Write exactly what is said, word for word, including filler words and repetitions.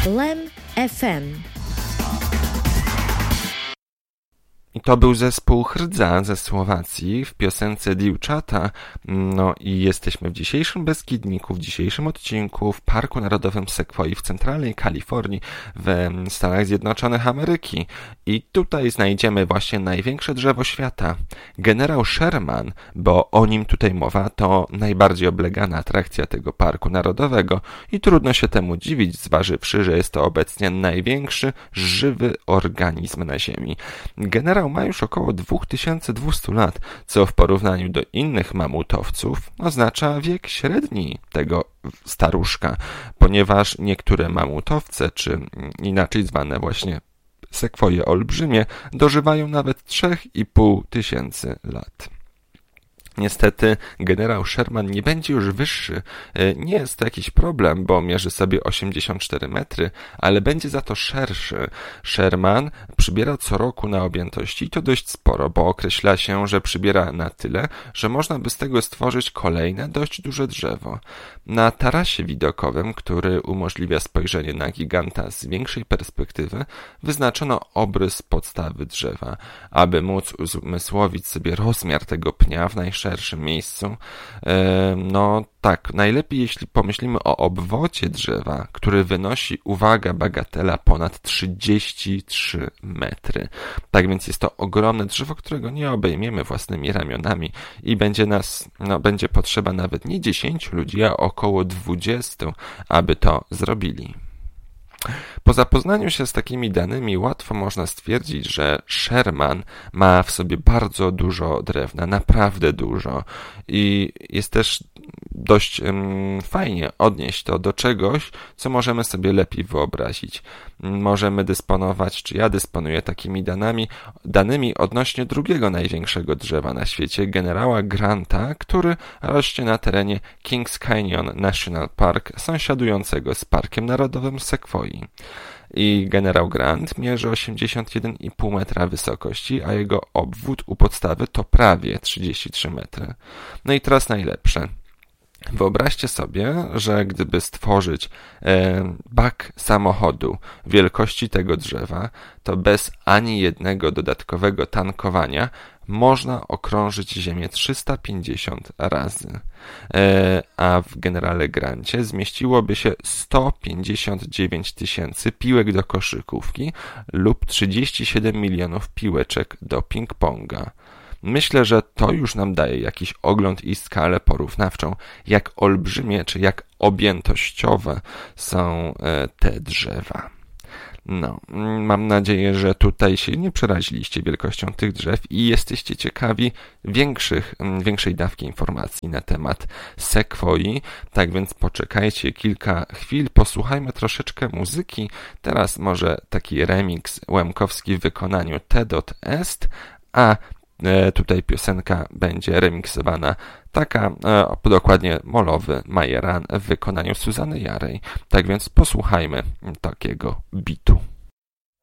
Lem F M. I to był zespół Hrdza ze Słowacji w piosence Dievčata. No i jesteśmy w dzisiejszym Beskidniku, w dzisiejszym odcinku w Parku Narodowym Sekwoi w centralnej Kalifornii w Stanach Zjednoczonych Ameryki. I tutaj znajdziemy właśnie największe drzewo świata. Generał Sherman, bo o nim tutaj mowa, to najbardziej oblegana atrakcja tego Parku Narodowego i trudno się temu dziwić, zważywszy, że jest to obecnie największy żywy organizm na Ziemi. Generał ma już około dwa tysiące dwieście lat, co w porównaniu do innych mamutowców oznacza wiek średni tego staruszka, ponieważ niektóre mamutowce, czy inaczej zwane właśnie sekwoje olbrzymie, dożywają nawet trzy i pół tysięcy lat. Niestety generał Sherman nie będzie już wyższy. Nie jest to jakiś problem, bo mierzy sobie osiemdziesiąt cztery metry, ale będzie za to szerszy. Sherman przybiera co roku na objętości i to dość sporo, bo określa się, że przybiera na tyle, że można by z tego stworzyć kolejne dość duże drzewo. Na tarasie widokowym, który umożliwia spojrzenie na giganta z większej perspektywy, wyznaczono obrys podstawy drzewa. Aby móc uzmysłowić sobie rozmiar tego pnia w najszerszym szerszym miejscu. No tak, najlepiej jeśli pomyślimy o obwodzie drzewa, który wynosi, uwaga, bagatela, ponad trzydzieści trzy metry. Tak więc jest to ogromne drzewo, którego nie obejmiemy własnymi ramionami i będzie nas, no będzie potrzeba nawet nie dziesięciu ludzi, a około dwudziestu, aby to zrobili. Po zapoznaniu się z takimi danymi łatwo można stwierdzić, że Sherman ma w sobie bardzo dużo drewna, naprawdę dużo i jest też dość um, fajnie odnieść to do czegoś, co możemy sobie lepiej wyobrazić. Możemy dysponować, czy ja dysponuję takimi danymi, danymi odnośnie drugiego największego drzewa na świecie, generała Granta, który rośnie na terenie Kings Canyon National Park, sąsiadującego z Parkiem Narodowym Sekwoi. I generał Grant mierzy osiemdziesiąt jeden i pół metra wysokości, a jego obwód u podstawy to prawie trzydzieści trzy metry. No i teraz najlepsze. Wyobraźcie sobie, że gdyby stworzyć e, bak samochodu wielkości tego drzewa, to bez ani jednego dodatkowego tankowania można okrążyć Ziemię trzysta pięćdziesiąt razy. E, a w generale Grancie zmieściłoby się sto pięćdziesiąt dziewięć tysięcy piłek do koszykówki lub trzydzieści siedem milionów piłeczek do ping-ponga. Myślę, że to już nam daje jakiś ogląd i skalę porównawczą, jak olbrzymie czy jak objętościowe są te drzewa. No, mam nadzieję, że tutaj się nie przeraziliście wielkością tych drzew i jesteście ciekawi większych, większej dawki informacji na temat sekwoi. Tak więc poczekajcie kilka chwil, posłuchajmy troszeczkę muzyki. Teraz może taki remix łemkowski w wykonaniu T Est, a tutaj piosenka będzie remiksowana taka, e, dokładnie molowy Majeran w wykonaniu Suzanny Jarej. Tak więc posłuchajmy takiego bitu.